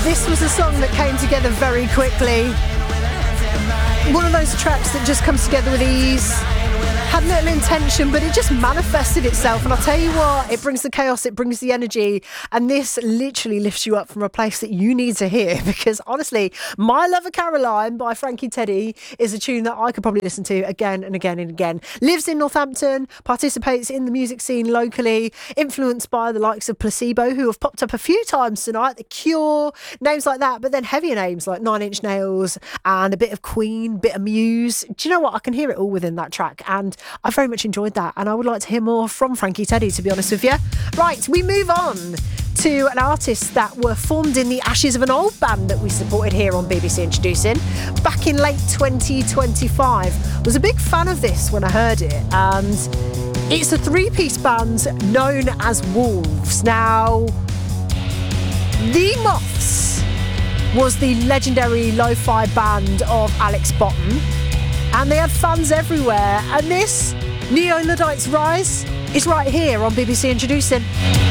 This was a song that came together very quickly. One of those tracks that just comes together with ease. Had little intention, but it just manifested itself. And I'll tell you what, it brings the chaos, it brings the energy. And this literally lifts you up from a place that you need to hear. Because honestly, My Lover Caroline by Frankie Teddy is a tune that I could probably listen to again and again and again. Lives in Northampton, participates in the music scene locally, influenced by the likes of Placebo, who have popped up a few times tonight, The Cure, names like that. But then heavier names like Nine Inch Nails and a bit of Queen, bit of Muse. Do you know what? I can hear it all within that track. And I very much enjoyed that, and I would like to hear more from Frankie Teddy, to be honest with you. Right, we move on to an artist that were formed in the ashes of an old band that we supported here on BBC Introducing back in late 2025. Was a big fan of this when I heard it, and it's a three-piece band known as Wolves. Now, The Moths was the legendary lo-fi band of Alex Bottom, and they had fans everywhere, and this Neo Luddites Rise is right here on BBC Introducing.